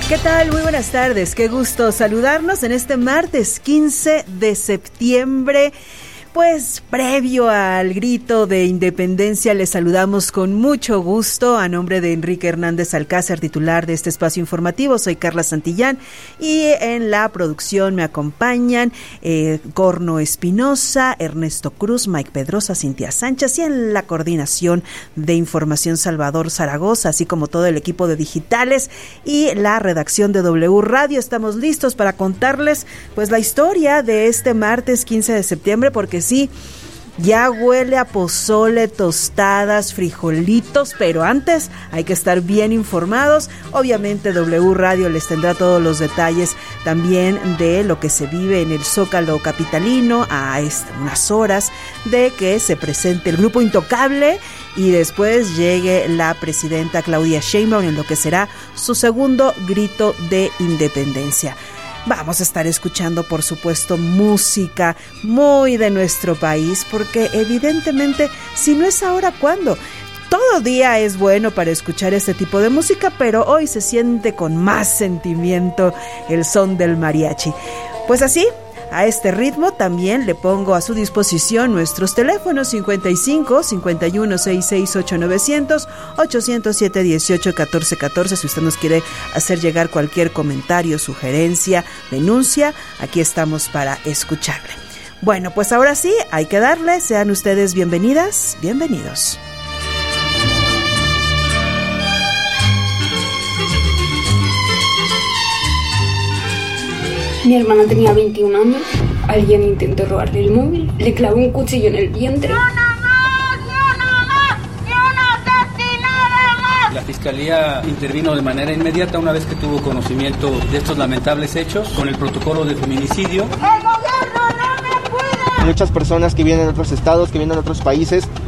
¿Qué tal? Muy buenas tardes. Qué gusto saludarnos en este martes 15 de septiembre. Pues previo al grito de independencia les saludamos con mucho gusto a nombre de Enrique Hernández Alcázar, titular de este espacio informativo. Soy Carla Santillán y en la producción me acompañan Corno Espinosa, Ernesto Cruz, Mike Pedrosa, Cintia Sánchez y en la coordinación de información Salvador Zaragoza, así como todo el equipo de digitales y la redacción de W Radio. Estamos listos para contarles pues la historia de este martes 15 de septiembre porque sí, ya huele a pozole, tostadas, frijolitos, pero antes hay que estar bien informados. Obviamente W Radio les tendrá todos los detalles también de lo que se vive en el Zócalo capitalino a unas horas de que se presente el Grupo Intocable y después llegue la presidenta Claudia Sheinbaum en lo que será su segundo grito de independencia. Vamos a estar escuchando, por supuesto, música muy de nuestro país, porque evidentemente, si no es ahora, ¿cuándo? Todo día es bueno para escuchar este tipo de música, pero hoy se siente con más sentimiento el son del mariachi. Pues así, a este ritmo también le pongo a su disposición nuestros teléfonos 55 51 66 8900 807 18 14 14. Si usted nos quiere hacer llegar cualquier comentario, sugerencia, denuncia, aquí estamos para escucharle. Bueno, pues ahora sí, hay que darle. Sean ustedes bienvenidas, bienvenidos. Mi hermana tenía 21 años, alguien intentó robarle el móvil, le clavó un cuchillo en el vientre. La Fiscalía intervino de manera inmediata una vez que tuvo conocimiento de estos lamentables hechos con el protocolo de feminicidio. ¡El gobierno no me cuida! Muchas personas que vienen de otros estados, que vienen de otros países,